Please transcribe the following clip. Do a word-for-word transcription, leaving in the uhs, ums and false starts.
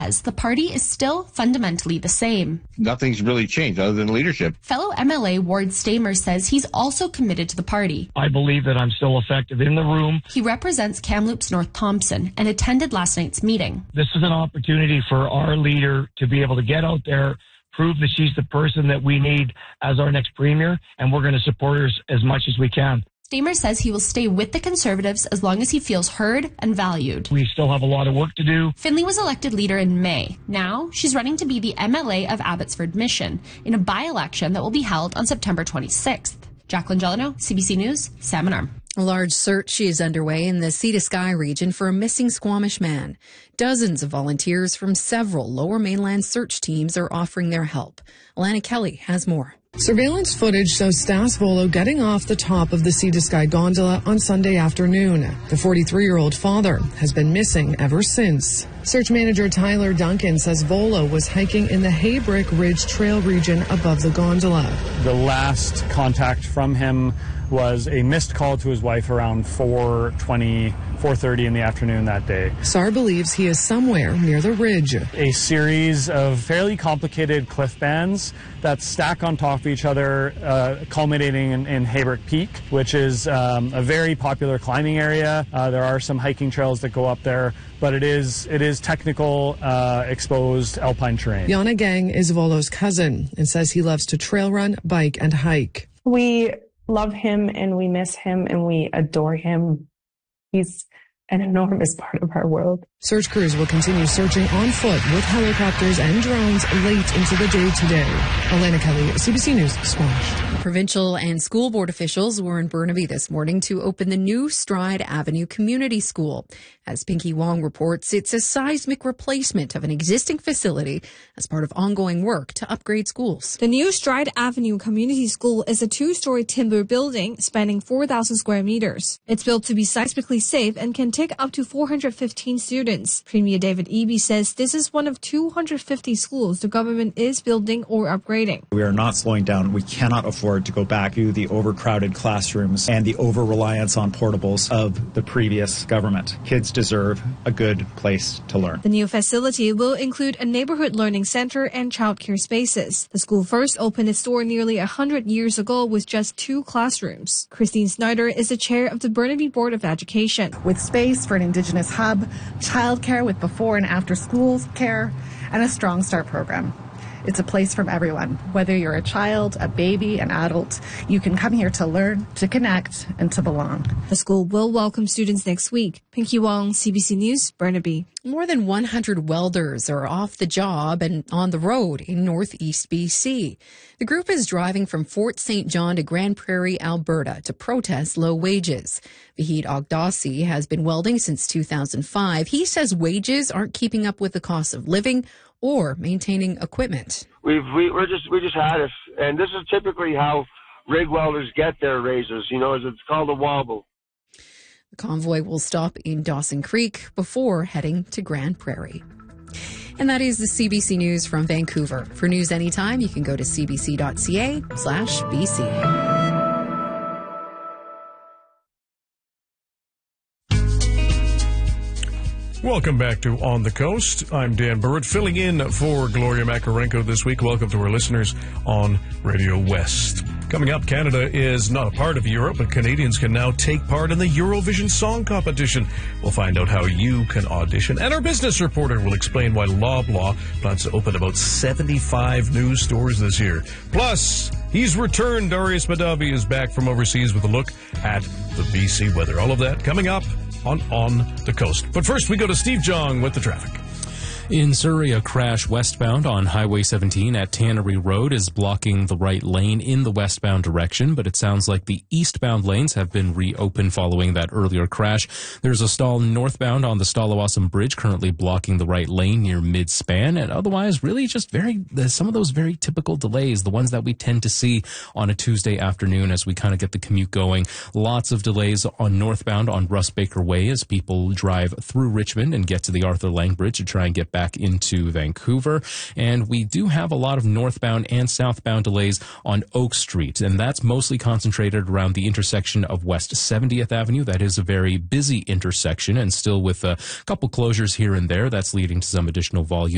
As the party is still fundamentally the same. Nothing's really changed other than leadership. Fellow M L A Ward Stamer says he's also committed to the party. I believe that I'm still effective in the room. He represents Kamloops North Thompson and attended last night's meeting. This is an opportunity for our leader to be able to get out there, prove that she's the person that we need as our next premier, and we're going to support her as much as we can. Stamer says he will stay with the Conservatives as long as he feels heard and valued. We still have a lot of work to do. Finley was elected leader in May. Now she's running to be the M L A of Abbotsford Mission in a by-election that will be held on September twenty-sixth. Jacqueline Gelano, C B C News, Salmon Arm. A large search is underway in the Sea to Sky region for a missing Squamish man. Dozens of volunteers from several Lower Mainland search teams are offering their help. Alana Kelly has more. Surveillance footage shows Stas Volo getting off the top of the Sea to Sky gondola on Sunday afternoon. The forty-three-year-old father has been missing ever since. Search manager Tyler Duncan says Volo was hiking in the Haybrick Ridge Trail region above the gondola. The last contact from him was a missed call to his wife around four twenty, four thirty in the afternoon that day. S A R believes he is somewhere near the ridge. A series of fairly complicated cliff bands that stack on top of each other, uh, culminating in, in Haybrick Peak, which is um, a very popular climbing area. Uh, there are some hiking trails that go up there, but it is it is technical, uh, exposed alpine terrain. Yana Gang is Volo's cousin and says he loves to trail run, bike, and hike. We love him and we miss him and we adore him. He's an enormous part of our world. Search crews will continue searching on foot with helicopters and drones late into the day today. Alana Kelly, C B C News, Squamish. Provincial and school board officials were in Burnaby this morning to open the new Stride Avenue Community School. As Pinky Wong reports, it's a seismic replacement of an existing facility as part of ongoing work to upgrade schools. The new Stride Avenue Community School is a two-story timber building spanning four thousand square meters. It's built to be seismically safe and can take up to four hundred fifteen students. Premier David Eby says this is one of two hundred fifty schools the government is building or upgrading. We are not slowing down. We cannot afford to go back to the overcrowded classrooms and the over-reliance on portables of the previous government. Kids deserve a good place to learn. The new facility will include a neighborhood learning center and childcare spaces. The school first opened its door nearly one hundred years ago with just two classrooms. Christine Snyder is the chair of the Burnaby Board of Education. With space for an Indigenous hub, childcare with before and after school care, and a Strong Start program. It's a place for everyone. Whether you're a child, a baby, an adult, you can come here to learn, to connect, and to belong. The school will welcome students next week. Pinky Wong, C B C News, Burnaby. More than one hundred welders are off the job and on the road in northeast B C. The group is driving from Fort Saint John to Grand Prairie, Alberta to protest low wages. Vahid Ogdassi has been welding since two thousand five. He says wages aren't keeping up with the cost of living or maintaining equipment. We've, we, we're just, we just had it. And this is typically how rig welders get their raises, you know, it's called a wobble. The convoy will stop in Dawson Creek before heading to Grand Prairie. And that is the C B C News from Vancouver. For news anytime, you can go to cbc.ca slash BC. Welcome back to On the Coast. I'm Dan Burrett, filling in for Gloria Makarenko this week. Welcome to our listeners on Radio West. Coming up, Canada is not a part of Europe, but Canadians can now take part in the Eurovision Song Competition. We'll find out how you can audition. And our business reporter will explain why Loblaw plans to open about seventy-five new stores this year. Plus, he's returned. Darius Madavi is back from overseas with a look at the B C weather. All of that coming up on On the Coast. But first, we go to Steve Jong with the traffic. In Surrey, a crash westbound on Highway seventeen at Tannery Road is blocking the right lane in the westbound direction, but it sounds like the eastbound lanes have been reopened following that earlier crash. There's a stall northbound on the Stallawasam Bridge currently blocking the right lane near mid-span, and otherwise really just very some of those very typical delays, the ones that we tend to see on a Tuesday afternoon as we kind of get the commute going. Lots of delays on northbound on Russ Baker Way as people drive through Richmond and get to the Arthur Lang Bridge to try and get back into Vancouver. And we do have a lot of northbound and southbound delays on Oak Street, and that's mostly concentrated around the intersection of West seventieth Avenue. That is a very busy intersection, and still with a couple closures here and there, that's leading to some additional volume